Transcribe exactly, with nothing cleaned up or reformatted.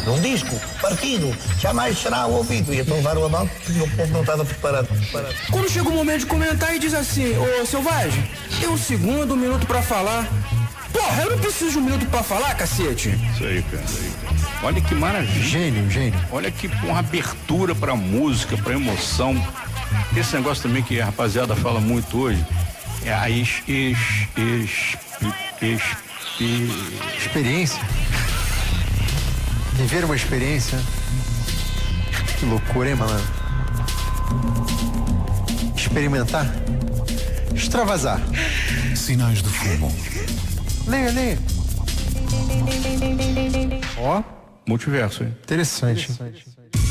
num disco, partido, jamais será ouvido. E então levaram a mão porque o povo não estava preparado. preparado. Quando chega o momento de comentar e diz assim, ô Selvagem, tem um segundo, um minuto pra falar. Porra, eu não preciso de um minuto pra falar, cacete. Isso aí, cara. Isso aí, cara. Olha que maravilha. Gênio, gênio. Olha que porra, abertura pra música, pra emoção. Esse negócio também que a rapaziada fala muito hoje é a ex, ex, ex, ex, ex, experiência. Viver uma experiência. Que loucura, hein, malandro? Experimentar. Extravasar. Sinais de fumo. Leia, leia. Ó. Multiverso, hein? Interessante. Interessante.